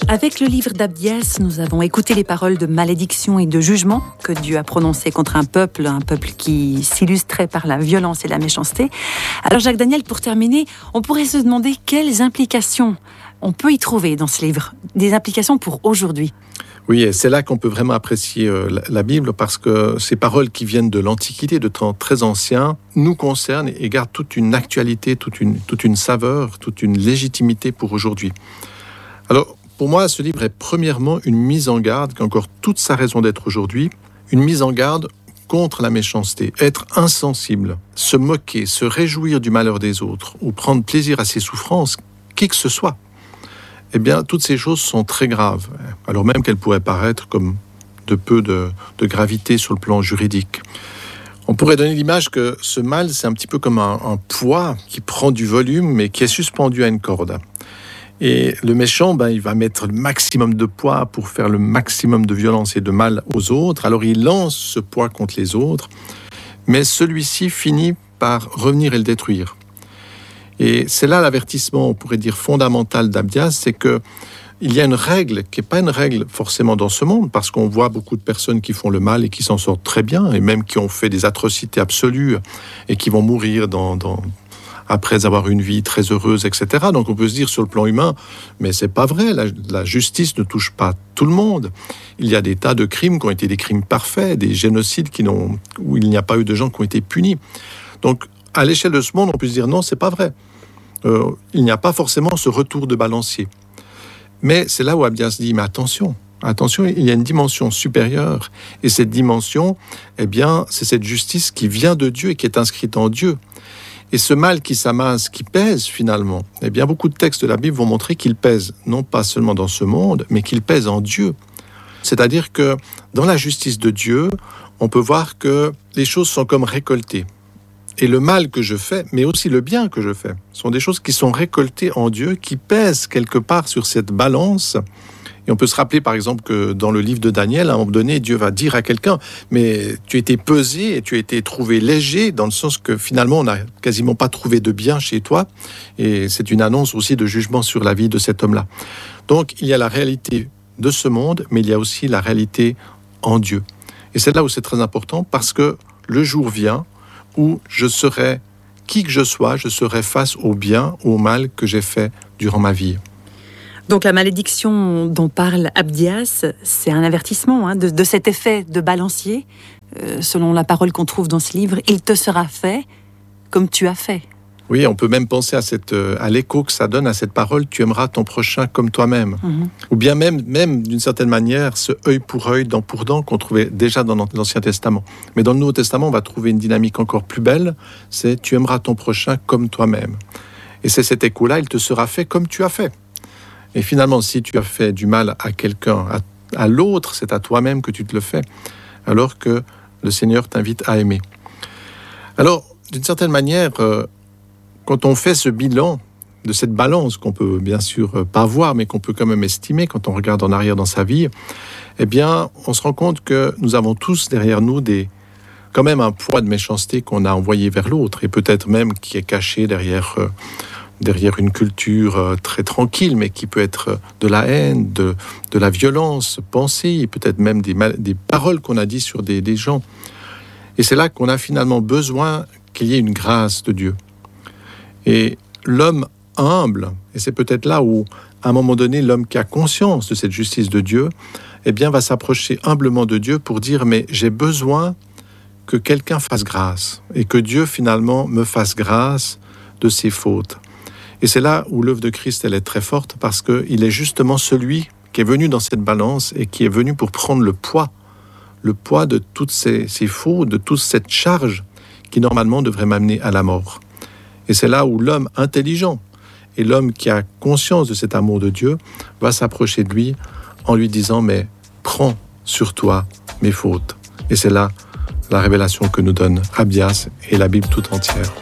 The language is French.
Avec le livre d'Abdias, nous avons écouté les paroles de malédiction et de jugement que Dieu a prononcées contre un peuple qui s'illustrait par la violence et la méchanceté. Alors Jacques Daniel, pour terminer, on pourrait se demander quelles implications on peut y trouver dans ce livre, des implications pour aujourd'hui. Oui, et c'est là qu'on peut vraiment apprécier la Bible, parce que ces paroles qui viennent de l'Antiquité, de temps très anciens, nous concernent et gardent toute une actualité, toute une saveur, toute une légitimité pour aujourd'hui. Alors, pour moi, ce livre est premièrement une mise en garde, qui a encore toute sa raison d'être aujourd'hui, une mise en garde contre la méchanceté, être insensible, se moquer, se réjouir du malheur des autres, ou prendre plaisir à ses souffrances, qui que ce soit. Eh bien, toutes ces choses sont très graves, alors même qu'elles pourraient paraître comme de peu de gravité sur le plan juridique. On pourrait donner l'image que ce mal, c'est un petit peu comme un poids qui prend du volume, mais qui est suspendu à une corde. Et le méchant, il va mettre le maximum de poids pour faire le maximum de violence et de mal aux autres. Alors il lance ce poids contre les autres, mais celui-ci finit par revenir et le détruire. Et c'est là l'avertissement, on pourrait dire, fondamental d'Abdias, c'est que il y a une règle qui n'est pas une règle forcément dans ce monde, parce qu'on voit beaucoup de personnes qui font le mal et qui s'en sortent très bien, et même qui ont fait des atrocités absolues et qui vont mourir après avoir une vie très heureuse, etc. Donc on peut se dire sur le plan humain, mais c'est pas vrai, la justice ne touche pas tout le monde. Il y a des tas de crimes qui ont été des crimes parfaits, des génocides où il n'y a pas eu de gens qui ont été punis. Donc à l'échelle de ce monde, on peut se dire non, c'est pas vrai. Il n'y a pas forcément ce retour de balancier. Mais c'est là où Abdias dit, mais attention, il y a une dimension supérieure. Et cette dimension, c'est cette justice qui vient de Dieu et qui est inscrite en Dieu. Et ce mal qui s'amasse, qui pèse finalement, beaucoup de textes de la Bible vont montrer qu'il pèse, non pas seulement dans ce monde, mais qu'il pèse en Dieu. C'est-à-dire que dans la justice de Dieu, on peut voir que les choses sont comme récoltées. Et le mal que je fais, mais aussi le bien que je fais, sont des choses qui sont récoltées en Dieu, qui pèsent quelque part sur cette balance. Et on peut se rappeler, par exemple, que dans le livre de Daniel, à un moment donné, Dieu va dire à quelqu'un « Mais tu as été pesé et tu as été trouvé léger », dans le sens que finalement, on n'a quasiment pas trouvé de bien chez toi. Et c'est une annonce aussi de jugement sur la vie de cet homme-là. Donc, il y a la réalité de ce monde, mais il y a aussi la réalité en Dieu. Et c'est là où c'est très important, parce que le jour vient où je serai, qui que je sois, je serai face au bien ou au mal que j'ai fait durant ma vie. Donc la malédiction dont parle Abdias, c'est un avertissement de cet effet de balancier. Selon la parole qu'on trouve dans ce livre, il te sera fait comme tu as fait. Oui, on peut même penser à l'écho que ça donne à cette parole, tu aimeras ton prochain comme toi-même. Ou bien même d'une certaine manière, ce œil pour œil, dent pour dent qu'on trouvait déjà dans l'Ancien Testament. Mais dans le Nouveau Testament, on va trouver une dynamique encore plus belle, c'est tu aimeras ton prochain comme toi-même. Et c'est cet écho-là, il te sera fait comme tu as fait. Et finalement, si tu as fait du mal à quelqu'un, à l'autre, c'est à toi-même que tu te le fais, alors que le Seigneur t'invite à aimer. Alors, d'une certaine manière, quand on fait ce bilan de cette balance qu'on peut bien sûr pas voir, mais qu'on peut quand même estimer quand on regarde en arrière dans sa vie, on se rend compte que nous avons tous derrière nous quand même un poids de méchanceté qu'on a envoyé vers l'autre, et peut-être même qui est caché derrière une culture très tranquille, mais qui peut être de la haine, de la violence pensée, et peut-être même des paroles qu'on a dites sur des gens. Et c'est là qu'on a finalement besoin qu'il y ait une grâce de Dieu. Et l'homme humble, et c'est peut-être là où, à un moment donné, l'homme qui a conscience de cette justice de Dieu, va s'approcher humblement de Dieu pour dire « Mais j'ai besoin que quelqu'un fasse grâce, et que Dieu, finalement, me fasse grâce de ses fautes. » Et c'est là où l'œuvre de Christ, elle est très forte, parce qu'il est justement celui qui est venu dans cette balance et qui est venu pour prendre le poids de toutes ces fautes, de toute cette charge qui, normalement, devrait m'amener à la mort. Et c'est là où l'homme intelligent et l'homme qui a conscience de cet amour de Dieu va s'approcher de lui en lui disant « Mais prends sur toi mes fautes. » Et c'est là la révélation que nous donne Abdias et la Bible tout entière.